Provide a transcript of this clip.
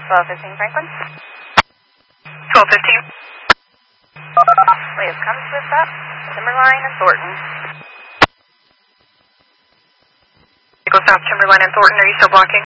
1215 Franklin. 1215. Leah comes with that. Timberline and Thornton. Echo South, Timberline and Thornton, are you still blocking?